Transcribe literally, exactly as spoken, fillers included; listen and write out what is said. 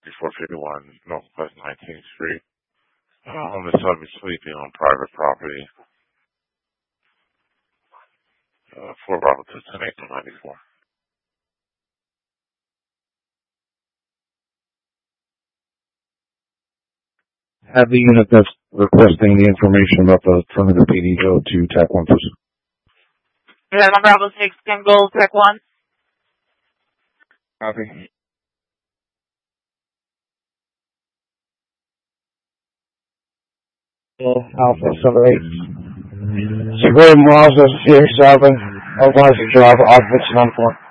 four fifty-one Northwest nineteenth Street. Uh, I'm the subject sleeping on private property. Uh, four Bravo two ten eight ninety-four. Have the unit that's requesting the information about the front of the P D go to T A C one, please. Yeah, on Bravo six, can go T A C one. Copy. Alpha seven eight. Suburban Mazda C X seven, Oklahoma Drive, occupancy number four.